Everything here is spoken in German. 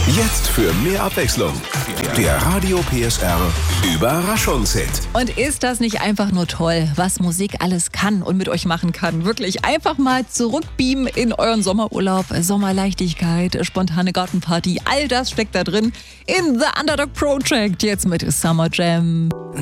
Jetzt für mehr Abwechslung. Der Radio PSR Überraschungshit. Und ist das nicht einfach nur toll, was Musik alles kann und mit euch machen kann? Wirklich einfach mal zurückbeamen in euren Sommerurlaub, Sommerleichtigkeit, spontane Gartenparty, all das steckt da drin in The Underdog Project, jetzt mit Summer Jam.